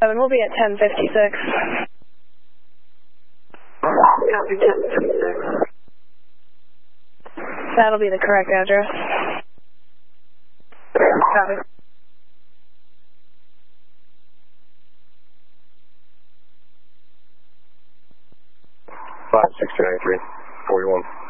we'll be at 1056. Copy 1056. That'll be the correct address. Copy. 56293, 41.